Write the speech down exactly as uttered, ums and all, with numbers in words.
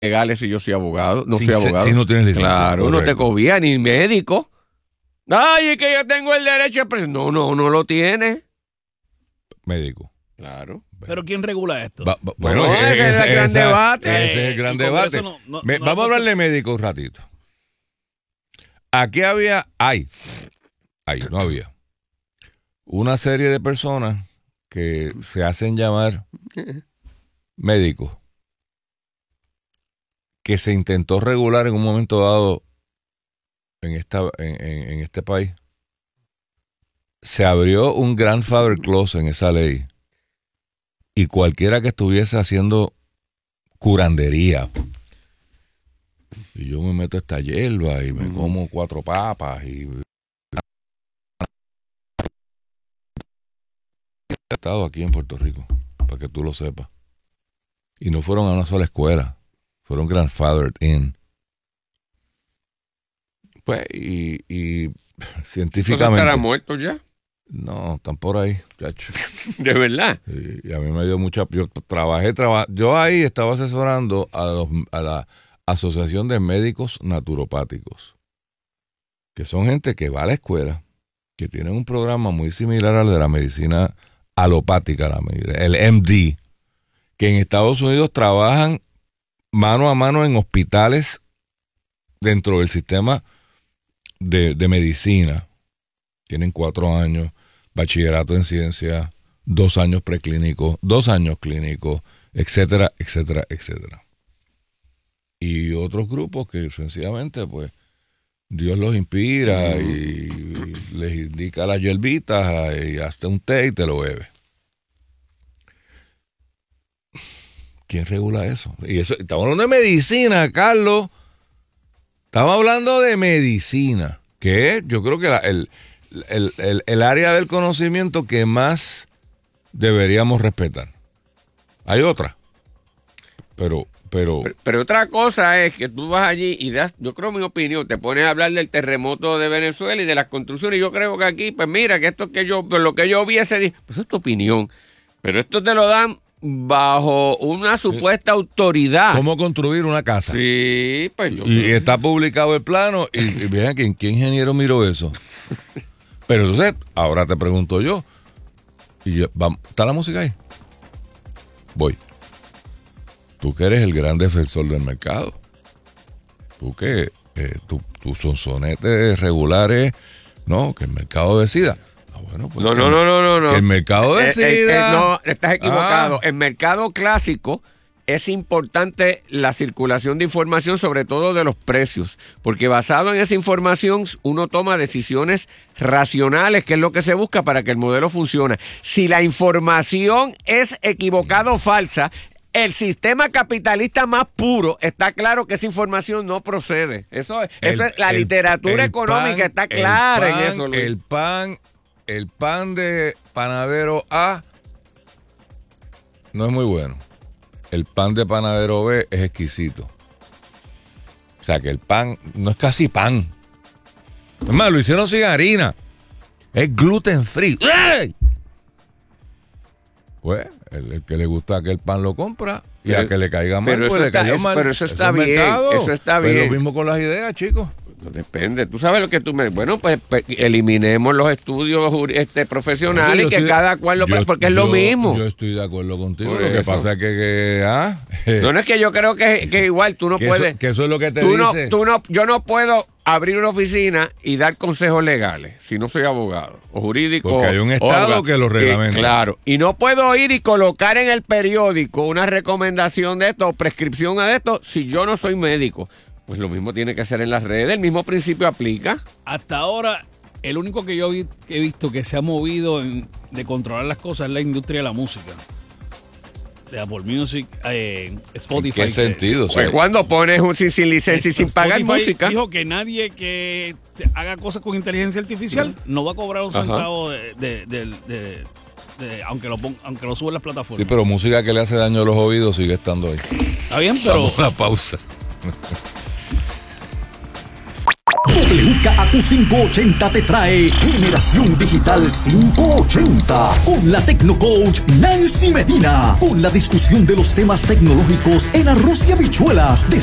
legales si yo soy abogado. No si, soy abogado. Si no tienes licencia. Claro, correcto. No te cobía ni médico. Ay, es que yo tengo el derecho a presión. No, no, no lo tiene. Médico. Claro. Pero ¿quién regula esto? Va, va, bueno, no, ese, ese es el gran esa, debate. Ese es el gran debate. No, no, Me, no, vamos no, a hablar de médicos un ratito. Aquí había, hay, hay, no había, una serie de personas que se hacen llamar médicos, que se intentó regular en un momento dado en, esta, en, en, en este país. Se abrió un grandfather clause en esa ley y cualquiera que estuviese haciendo curandería, y yo me meto esta hierba y me mm. como cuatro papas y he estado aquí en Puerto Rico, para que tú lo sepas, y no fueron a una sola escuela, fueron grandfathered in, pues, y, y científicamente ¿estarán muertos ya? No, están por ahí, chacho. ¿De verdad? Y, y a mí me dio mucha... Yo trabajé, traba, yo ahí estaba asesorando a, los, a la Asociación de Médicos Naturopáticos, que son gente que va a la escuela, que tienen un programa muy similar al de la medicina alopática, la, el M D, que en Estados Unidos trabajan mano a mano en hospitales dentro del sistema de, de medicina. Tienen cuatro años, bachillerato en ciencia, dos años preclínicos, dos años clínicos, etcétera, etcétera, etcétera. Y otros grupos que sencillamente, pues, Dios los inspira y, y les indica las hierbitas y hasta un té y te lo bebe. ¿Quién regula eso? Y eso, estamos hablando de medicina, Carlos. Estamos hablando de medicina, que yo creo que la, el, el, el, el área del conocimiento que más deberíamos respetar. Hay otra, pero... Pero, pero, pero otra cosa es que tú vas allí y das, yo creo mi opinión, te pones a hablar del terremoto de Venezuela y de las construcciones. Y yo creo que aquí, pues mira, que esto que yo, lo que yo vi ese día, pues es tu opinión. Pero esto te lo dan bajo una supuesta autoridad. ¿Cómo construir una casa? Sí, pues yo. Y, y está publicado el plano y, y vean quién, qué ingeniero miró eso. Pero entonces, ahora te pregunto yo, y yo, vamos, ¿está la música ahí? Voy. Tú que eres el gran defensor del mercado. Tú que eh, tu, tus sonsonetes regulares, no, que el mercado decida. Ah, bueno, pues no, que, no, no, no, no, no. Que el mercado decida. Eh, eh, eh, no, estás equivocado. Ah. El mercado clásico es importante la circulación de información, sobre todo de los precios, porque basado en esa información uno toma decisiones racionales, que es lo que se busca para que el modelo funcione. Si la información es equivocada o falsa, el sistema capitalista más puro, está claro que esa información no procede. Eso, el, eso es la el, literatura el económica, pan, está clara pan, en eso, Luis. El pan, el pan de panadero A no es muy bueno. El pan de panadero B es exquisito. O sea que el pan no es casi pan. Es más, lo hicieron sin harina. Es gluten free. ¡Ey! Pues el, el que le gusta aquel pan lo compra y pero, a que le caiga mal, pues le está, cayó es, mal. Pero eso está eso bien, mercado. Eso está bien. Pero lo mismo con las ideas, chicos. No depende. Tú sabes lo que tú me... Bueno, pues, pues eliminemos los estudios este, profesionales sí, y que estoy, cada cual lo... Yo, porque es yo, lo mismo. Yo estoy de acuerdo contigo. Por lo eso. que pasa es que... que ah, no, no es que yo creo que, que igual tú no que puedes... Eso, que eso es lo que te tú dice. No, tú no, yo no puedo abrir una oficina y dar consejos legales si no soy abogado o jurídico. Porque hay un estado o, que lo reglamenta. Eh, claro. Y no puedo ir y colocar en el periódico una recomendación de esto o prescripción a esto si yo no soy médico. Pues lo mismo tiene que ser en las redes, el mismo principio aplica. Hasta ahora, el único que yo vi, he visto que se ha movido en, de controlar las cosas es la industria de la música. De Apple Music, eh, Spotify. ¿En qué sentido? Que, pues cuando pones un sin, sin licencia y sin Spotify pagar música. Dijo que nadie que haga cosas con inteligencia artificial uh-huh. no va a cobrar un centavo de, de, de, de, de aunque lo ponga, aunque lo suba en las plataformas. Sí, pero música que le hace daño a los oídos sigue estando ahí. Está bien, pero... Vamos a una pausa. W K A Q quinientos ochenta te trae Generación Digital quinientos ochenta con la Tecnocoach Nancy Medina, con la discusión de los temas tecnológicos en arroz y habichuelas de